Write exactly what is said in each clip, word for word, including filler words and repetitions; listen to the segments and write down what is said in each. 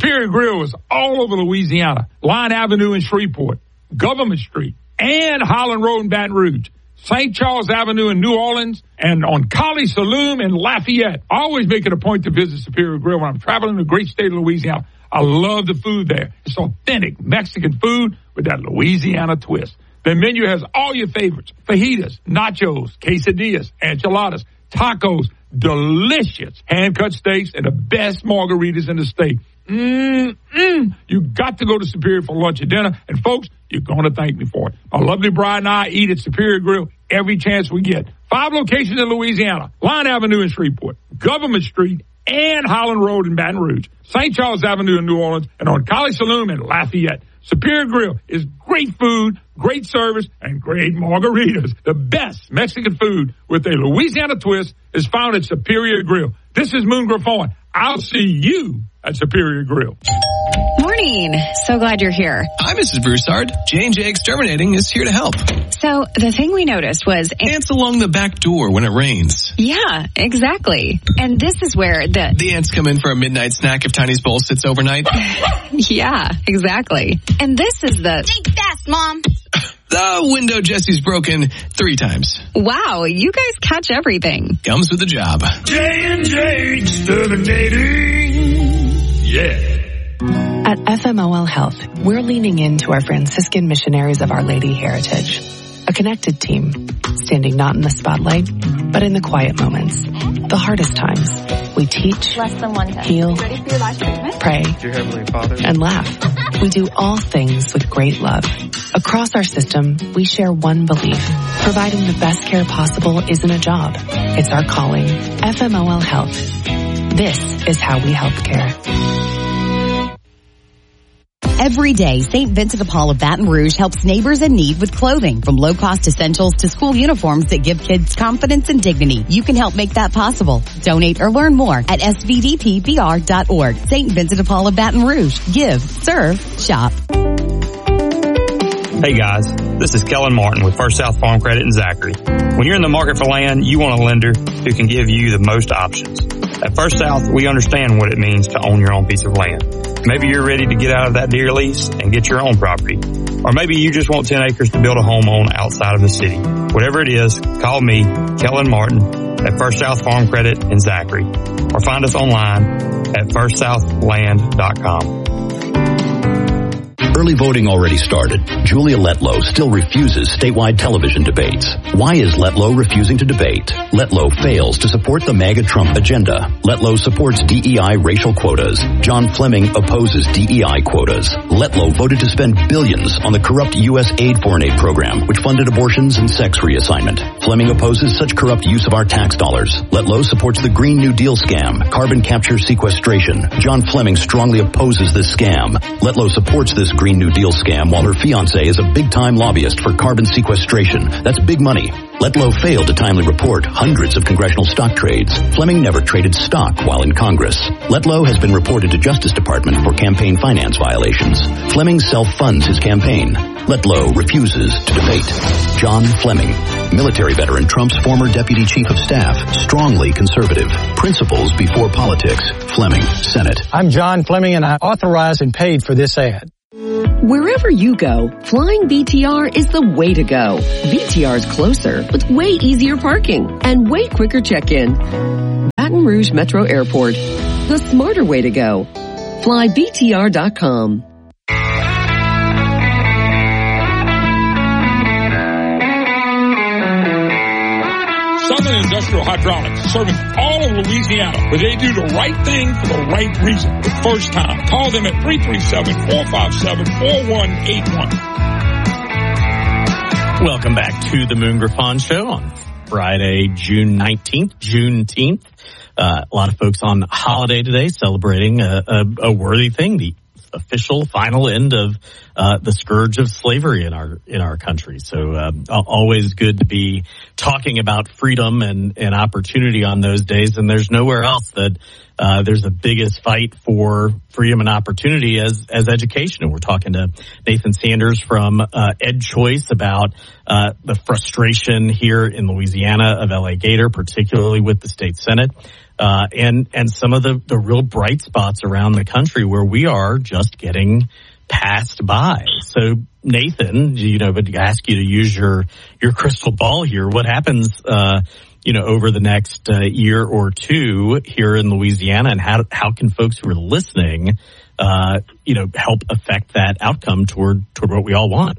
Superior Grill is all over Louisiana. Line Avenue in Shreveport, Government Street, and Highland Road in Baton Rouge. Saint Charles Avenue in New Orleans, and on Collie Saloon in Lafayette. I always make it a point to visit Superior Grill when I'm traveling the great state of Louisiana. I love the food there. It's authentic Mexican food with that Louisiana twist. Their menu has all your favorites: fajitas, nachos, quesadillas, enchiladas, tacos, delicious hand-cut steaks, and the best margaritas in the state. Mm-mm. You got to go to Superior for lunch or dinner, and folks, you're going to thank me for it. My lovely bride and I eat at Superior Grill every chance we get. Five locations in Louisiana: Line Avenue in Shreveport, Government Street, and Highland Road in Baton Rouge, Saint Charles Avenue in New Orleans, and on Collie Saloon in Lafayette. Superior Grill is great food, great service, and great margaritas. The best Mexican food with a Louisiana twist is found at Superior Grill. This is Moon Griffon. I'll see you at Superior Grill. Morning. So glad you're here. Hi, Missus Broussard. J and J Exterminating is here to help. So the thing we noticed was... Ants along the back door when it rains. Yeah, exactly. And this is where the... The ants come in for a midnight snack if Tiny's bowl sits overnight. Yeah, exactly. And this is the... Think fast, Mom. The window Jesse's broken three times. Wow, you guys catch everything. Comes with the job. J and J Exterminating. Yeah. At F M O L Health, we're leaning into our Franciscan missionaries of Our Lady heritage. A connected team, standing not in the spotlight, but in the quiet moments, the hardest times. We teach, Less than one time. heal, Ready for your last treatment? pray, Dear Heavenly Father, and laugh. We do all things with great love. Across our system, we share one belief. Providing the best care possible isn't a job. It's our calling. F M O L Health. This is how we help care. Every day, Saint Vincent de Paul of Baton Rouge helps neighbors in need with clothing, from low-cost essentials to school uniforms that give kids confidence and dignity. You can help make that possible. Donate or learn more at S V D P B R dot org. Saint Vincent de Paul of Baton Rouge. Give, serve, shop. Hey guys, this is Kellen Martin with First South Farm Credit in Zachary. When you're in the market for land, you want a lender who can give you the most options. At First South, we understand what it means to own your own piece of land. Maybe you're ready to get out of that deer lease and get your own property. Or maybe you just want ten acres to build a home on outside of the city. Whatever it is, call me, Kellen Martin, at First South Farm Credit in Zachary. Or find us online at first south land dot com. Early voting already started. Julia Letlow still refuses statewide television debates. Why is Letlow refusing to debate? Letlow fails to support the MAGA Trump agenda. Letlow supports D E I racial quotas. John Fleming opposes D E I quotas. Letlow voted to spend billions on the corrupt U S aid foreign aid program, which funded abortions and sex reassignment. Fleming opposes such corrupt use of our tax dollars. Letlow supports the Green New Deal scam, carbon capture sequestration. John Fleming strongly opposes this scam. Letlow supports this Green New Deal scam while her fiancé is a big-time lobbyist for carbon sequestration. That's big money. Letlow failed to timely report hundreds of congressional stock trades. Fleming never traded stock while in Congress. Letlow has been reported to Justice Department for campaign finance violations. Fleming self-funds his campaign. Letlow refuses to debate. John Fleming, military veteran, Trump's former deputy chief of staff, strongly conservative. Principles before politics. Fleming, Senate. I'm John Fleming, and I authorized and paid for this ad. Wherever you go, flying B T R is the way to go. B T R is closer with way easier parking and way quicker check-in. Baton Rouge Metro Airport, the smarter way to go. Fly B T R dot com. Southern Industrial Hydraulics, serving all of Louisiana, where they do the right thing for the right reason, the first time. Call them at three three seven, four five seven, four one eight one. Welcome back to the Moon Griffon Show on Friday, June nineteenth, Juneteenth. Uh, a lot of folks on holiday today celebrating a, a, a worthy thing, the official final end of uh, the scourge of slavery in our in our country. So uh, always good to be talking about freedom and, and opportunity on those days. And there's nowhere else that uh, there's the biggest fight for freedom and opportunity as as education. And we're talking to Nathan Sanders from uh, EdChoice about uh, the frustration here in Louisiana of L A Gator, particularly with the state Senate. uh, and and some of the, the real bright spots around the country where we are just getting passed by. So, Nathan, you know, but ask you to use your your crystal ball here. What happens, uh, you know, over the next uh, year or two here in Louisiana, and how how can folks who are listening, uh, you know, help affect that outcome toward toward what we all want?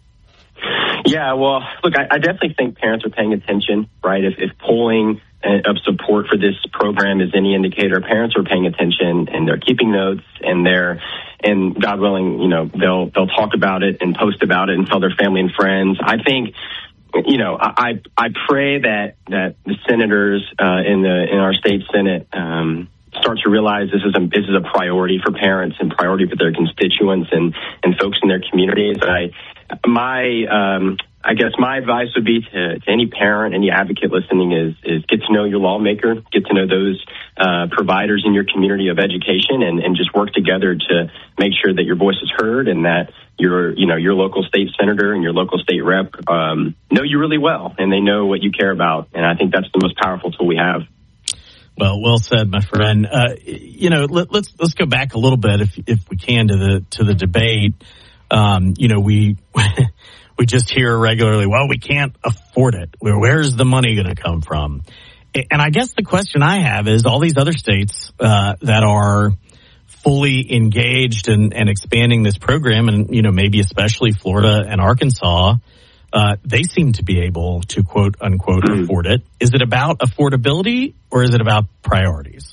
Yeah, well, look, I, I definitely think parents are paying attention, right? If, if polling of support for this program is any indicator, parents are paying attention and they're keeping notes, and they're, and God willing, you know, they'll they'll talk about it and post about it and tell their family and friends. I think, you know, I I pray that that the senators uh, in the in our state Senate um, start to realize this is a this is a priority for parents and priority for their constituents and and folks in their communities. I my um, I guess my advice would be to, to any parent, any advocate listening is is get to know your lawmaker, get to know those uh, providers in your community of education, and, and just work together to make sure that your voice is heard and that your you know your local state senator and your local state rep um, know you really well and they know what you care about. And I think that's the most powerful tool we have. Well, well said, my friend. Uh, you know, let, let's let's go back a little bit, if if we can, to the to the debate. Um, you know, we we just hear regularly, well, we can't afford it. Where where's the money going to come from? And I guess the question I have is, all these other states uh, that are fully engaged and, and expanding this program, and you know, maybe especially Florida and Arkansas. Uh, they seem to be able to, quote, unquote, mm. afford it. Is it about affordability or is it about priorities?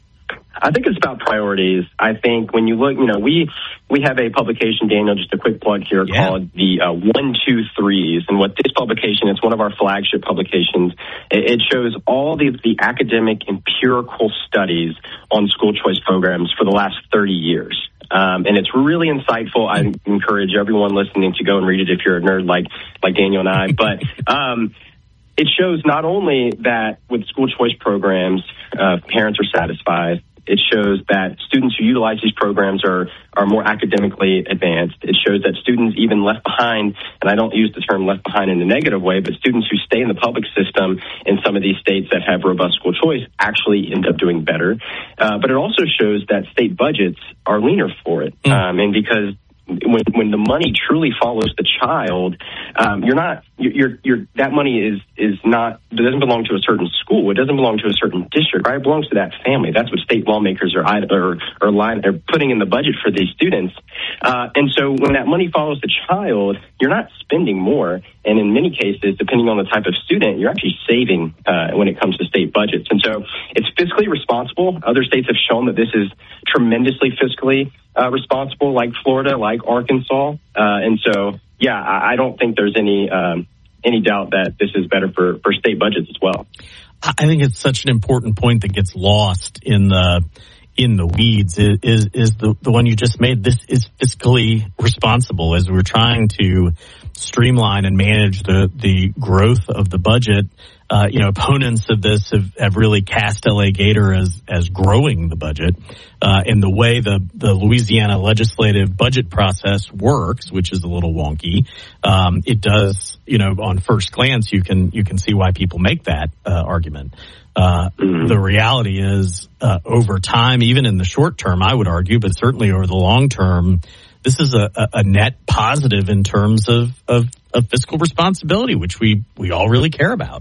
I think it's about priorities. I think when you look, you know, we we have a publication, Daniel, just a quick plug here, yeah. called the uh, one, two, threes. And what this publication, it's one of our flagship publications. It, it shows all the, the academic empirical studies on school choice programs for the last thirty years. Um, and it's really insightful. I encourage everyone listening to go and read it if you're a nerd like like Daniel and I. But um, it shows not only that with school choice programs, uh, parents are satisfied. It shows that students who utilize these programs are, are more academically advanced. It shows that students even left behind, and I don't use the term left behind in a negative way, but students who stay in the public system in some of these states that have robust school choice actually end up doing better. Uh, but it also shows that state budgets are leaner for it. Mm. Um, and because when when the money truly follows the child, um, you're not you're you're that money is is not it doesn't belong to a certain school. It doesn't belong to a certain district. Right? It belongs to that family. That's what state lawmakers are are are, line, are putting in the budget for these students. Uh, and so when that money follows the child, you're not spending more. And in many cases, depending on the type of student, you're actually saving uh, when it comes to state budgets. And so it's fiscally responsible. Other states have shown that this is tremendously fiscally uh, responsible, like Florida, like Arkansas. Uh, and so, yeah, I, I don't think there's any um, any doubt that this is better for, for state budgets as well. I think it's such an important point that gets lost in the in the weeds is is, is the, the one you just made. This is fiscally responsible as we're trying to streamline and manage the, the growth of the budget. Uh, you know, opponents of this have, have really cast L A Gator as, as growing the budget. Uh, and the way the, the Louisiana legislative budget process works, which is a little wonky, um, it does, you know, on first glance, you can, you can see why people make that, uh, argument. Uh, mm-hmm. The reality is, uh, over time, even in the short term, I would argue, but certainly over the long term, this is a, a net positive in terms of, of, of fiscal responsibility, which we, we all really care about.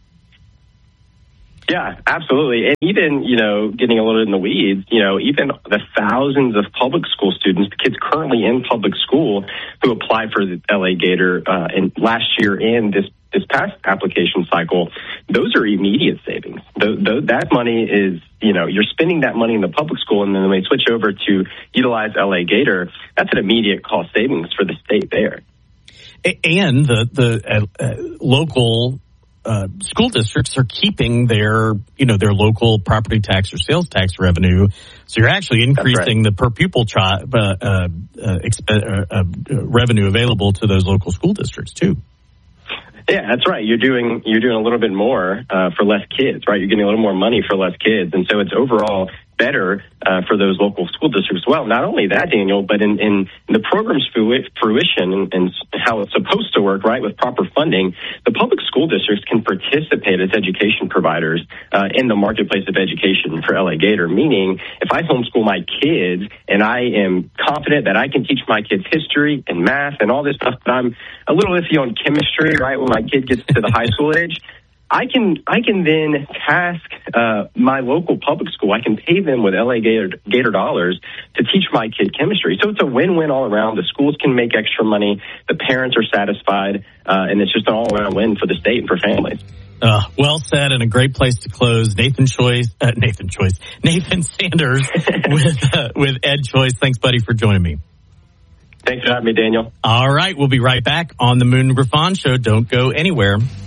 Yeah, absolutely. And even, you know, getting a little in the weeds, you know, even the thousands of public school students, the kids currently in public school who applied for the L A Gator uh, in last year and this this past application cycle, those are immediate savings. The, the, that money is, you know, you're spending that money in the public school, and then when they switch over to utilize L A Gator, that's an immediate cost savings for the state there. And the, the uh, uh, local Uh, school districts are keeping their, you know, their local property tax or sales tax revenue. So you're actually increasing right. the per pupil tri- uh, uh, uh, exp- uh, uh, revenue available to those local school districts too. Yeah, that's right. You're doing you're doing a little bit more uh, for less kids, right? You're getting a little more money for less kids, and so it's overall better uh, for those local school districts as well. Not only that, Daniel, but in, in, in the program's fruition and, and how it's supposed to work, right, with proper funding, the public school districts can participate as education providers uh, in the marketplace of education for L A Gator, meaning if I homeschool my kids and I am confident that I can teach my kids history and math and all this stuff, but I'm a little iffy on chemistry, right, when my kid gets to the high school age, I can I can then task uh, my local public school. I can pay them with L A Gator, Gator dollars to teach my kid chemistry. So it's a win-win all around. The schools can make extra money. The parents are satisfied. Uh, and it's just an all-around win for the state and for families. Uh, well said, and a great place to close. Nathan Choice, uh, Nathan Choice, Nathan Sanders with uh, with Ed Choice. Thanks, buddy, for joining me. Thanks for having me, Daniel. All right, we'll be right back on the Moon Griffon Show. Don't go anywhere.